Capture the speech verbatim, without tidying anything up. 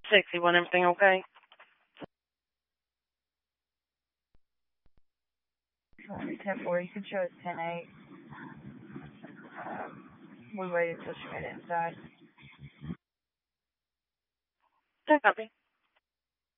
Sexy one, everything okay? ten four, you can show us ten eight. Um, we waited until she made it inside. Okay, copy.